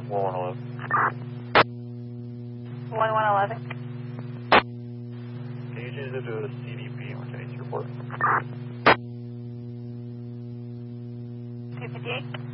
1111. Can you change it to a CDP and return to report? 258.